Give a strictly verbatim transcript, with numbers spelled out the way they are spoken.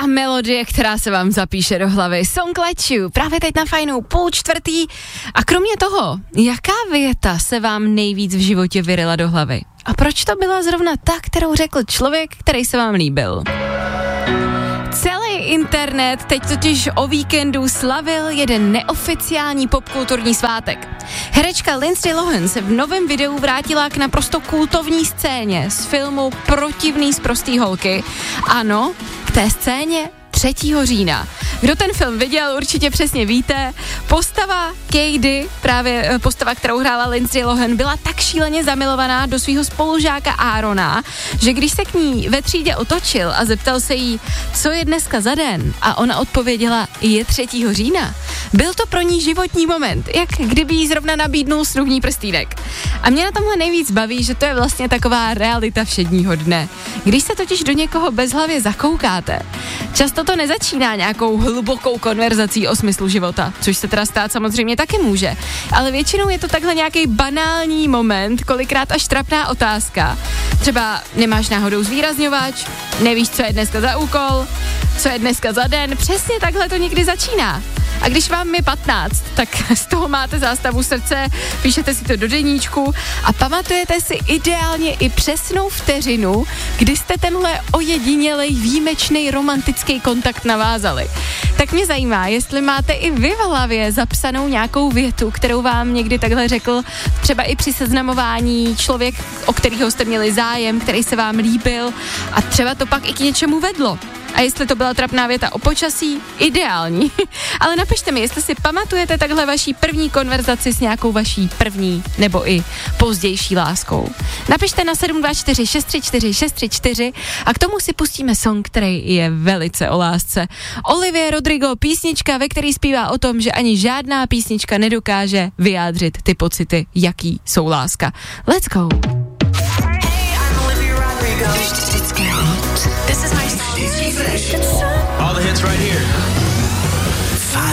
melodie, která se vám zapíše do hlavy. Song Let You, právě teď na Fajnou půl čtvrtý. A kromě toho, jaká věta se vám nejvíc v životě vyrila do hlavy? A proč to byla zrovna ta, kterou řekl člověk, který se vám líbil? Celý internet teď totiž o víkendu slavil jeden neoficiální popkulturní svátek. Herečka Lindsay Lohan se v novém videu vrátila k naprosto kultovní scéně z filmu Protivný sprostý holky. Ano, k té scéně třetího října. Kdo ten film viděl, určitě přesně víte. Postava Katie, právě postava, kterou hrála Lindsay Lohan, byla tak šíleně zamilovaná do svého spolužáka Aarona, že když se k ní ve třídě otočil a zeptal se jí, co je dneska za den, a ona odpověděla, je třetího října. Byl to pro ní životní moment, jak kdyby jí zrovna nabídnul snubní prstýnek. A mě na tomhle nejvíc baví, že to je vlastně taková realita všedního dne. Když se totiž do někoho bezhlavě zakoukáte, často to nezačíná nějakou hlubokou konverzací o smyslu života, což se teda stát samozřejmě taky může. Ale většinou je to takhle nějaký banální moment, kolikrát až trapná otázka. Třeba nemáš náhodou zvýrazňovač, nevíš, co je dneska za úkol, co je dneska za den, přesně takhle to někdy začíná. A když vám je patnáct, tak z toho máte zástavu srdce, píšete si to do deníčku a pamatujete si ideálně i přesnou vteřinu, kdy jste tenhle ojedinělej výjimečný romantický kontakt navázali. Tak mě zajímá, jestli máte i vy v hlavě zapsanou nějakou větu, kterou vám někdy takhle řekl, třeba i při seznamování člověk, o kterého jste měli zájem, který se vám líbil a třeba to pak i k něčemu vedlo. A jestli to byla trapná věta o počasí, ideální. Ale napište mi, jestli si pamatujete takhle vaší první konverzaci s nějakou vaší první nebo i pozdější láskou. Napište na sedm dva čtyři šest tři čtyři šest tři čtyři a k tomu si pustíme song, který je velice o lásce. Olivia Rodrigo, písnička, ve který zpívá o tom, že ani žádná písnička nedokáže vyjádřit ty pocity, jaký jsou láska. Let's go! All the hits right here.